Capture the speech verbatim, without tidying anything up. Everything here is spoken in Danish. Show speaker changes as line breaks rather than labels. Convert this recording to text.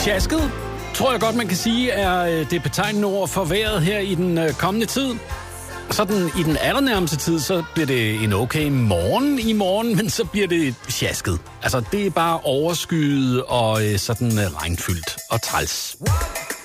Sjasket, tror jeg godt, man kan sige, er det betegnende ord for vejret her i den kommende tid. Sådan i den allernærmeste tid, så bliver det en okay morgen i morgen, men så bliver det sjasket. Altså, det er bare overskyet og sådan regnfyldt og træls.